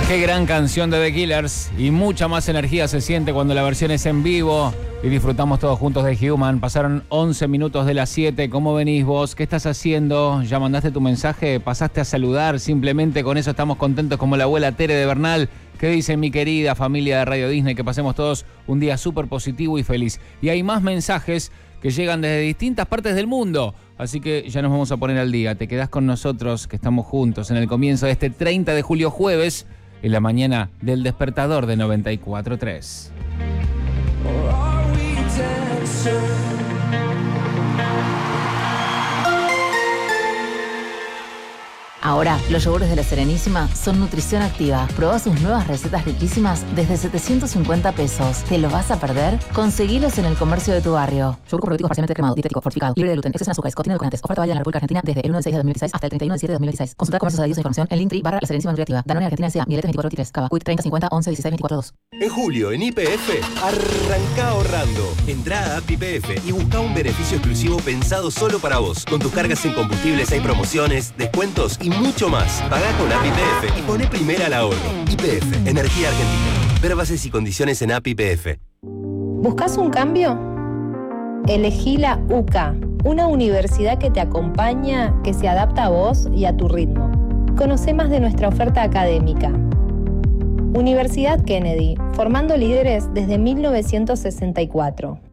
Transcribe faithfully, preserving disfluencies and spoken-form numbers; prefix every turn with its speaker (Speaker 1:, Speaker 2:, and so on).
Speaker 1: Qué gran canción de The Killers y mucha más energía se siente cuando la versión es en vivo y disfrutamos todos juntos de Human. Pasaron once minutos de las siete. ¿Cómo venís vos? ¿Qué estás haciendo? ¿Ya mandaste tu mensaje? ¿Pasaste a saludar? Simplemente con eso estamos contentos como la abuela Tere de Bernal. ¿Qué dice mi querida familia de Radio Disney? Que pasemos todos un día súper positivo y feliz. Y hay más mensajes que llegan desde distintas partes del mundo. Así que ya nos vamos a poner al día. Te quedás con nosotros, que estamos juntos en el comienzo de este treinta de julio jueves, en la mañana del despertador de noventa y cuatro punto tres.
Speaker 2: Ahora, los yogures de La Serenísima son nutrición activa. Probá sus nuevas recetas riquísimas desde setecientos cincuenta pesos. ¿Te lo vas a perder? Conseguilos en el comercio de tu barrio. Yogur probiótico parcialmente cremado, dietético, fortificado, libre de gluten, exceso en azúcares, contiene edulcorantes. Oferta válida en la República Argentina desde el uno de seis de dos mil dieciséis hasta el treinta y uno de siete de dos mil dieciséis. Consulta comercios adheridos a información en Linktree barra La Serenísima Nutriactiva. Danone Argentina S A, Miletes veinticuatro veintitrés, Cava, Quick treinta cincuenta once dieciséis veinticuatro dos.
Speaker 3: En julio, en Y P F, arranca ahorrando. Entrá a App Y P F y busca un beneficio exclusivo pensado solo para vos. Con tus cargas en combustibles hay promociones, descuentos y mucho más. Pagá con App Y P F y poné primera al ahorro. Y P F, Energía Argentina. Ver bases y condiciones en App Y P F.
Speaker 4: ¿Buscas un cambio? Elegí la U C A, una universidad que te acompaña, que se adapta a vos y a tu ritmo. Conoce más de nuestra oferta académica. Universidad Kennedy, formando líderes desde mil novecientos sesenta y cuatro.